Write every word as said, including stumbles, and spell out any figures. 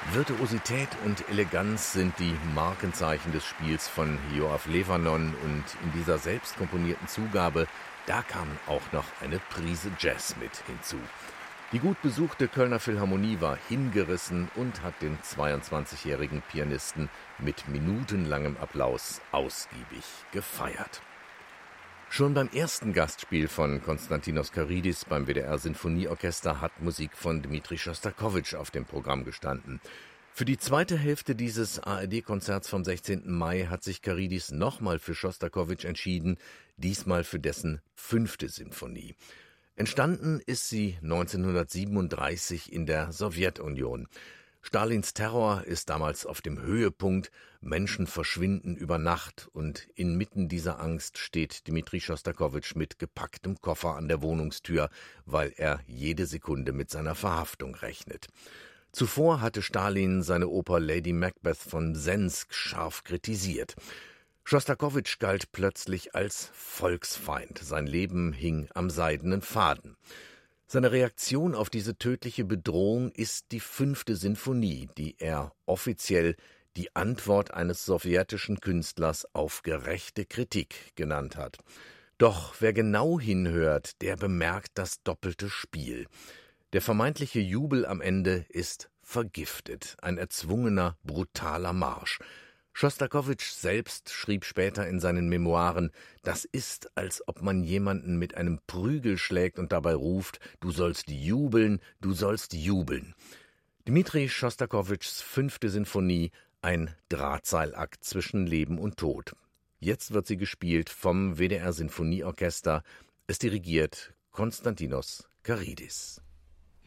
Virtuosität und Eleganz sind die Markenzeichen des Spiels von Yoav Levanon und in dieser selbst komponierten Zugabe, da kam auch noch eine Prise Jazz mit hinzu. Die gut besuchte Kölner Philharmonie war hingerissen und hat den zweiundzwanzigjährigen Pianisten mit minutenlangem Applaus ausgiebig gefeiert. Schon beim ersten Gastspiel von Konstantinos Karidis beim W D R Sinfonieorchester hat Musik von Dmitri Schostakowitsch auf dem Programm gestanden. Für die zweite Hälfte dieses A R D-Konzerts vom sechzehnten Mai hat sich Karidis nochmal für Schostakowitsch entschieden, diesmal für dessen fünfte Sinfonie. Entstanden ist sie neunzehnhundertsiebenunddreißig in der Sowjetunion. Stalins Terror ist damals auf dem Höhepunkt, Menschen verschwinden über Nacht und inmitten dieser Angst steht Dmitri Schostakowitsch mit gepacktem Koffer an der Wohnungstür, weil er jede Sekunde mit seiner Verhaftung rechnet. Zuvor hatte Stalin seine Oper Lady Macbeth von Sensk scharf kritisiert. Schostakowitsch galt plötzlich als Volksfeind, sein Leben hing am seidenen Faden. Seine Reaktion auf diese tödliche Bedrohung ist die fünfte Sinfonie, die er offiziell die Antwort eines sowjetischen Künstlers auf gerechte Kritik genannt hat. Doch wer genau hinhört, der bemerkt das doppelte Spiel. Der vermeintliche Jubel am Ende ist vergiftet, ein erzwungener, brutaler Marsch. Schostakowitsch selbst schrieb später in seinen Memoiren, das ist, als ob man jemanden mit einem Prügel schlägt und dabei ruft, du sollst jubeln, du sollst jubeln. Dmitri Schostakowitschs fünfte Sinfonie, ein Drahtseilakt zwischen Leben und Tod. Jetzt wird sie gespielt vom W D R Sinfonieorchester. Es dirigiert Konstantinos Karidis.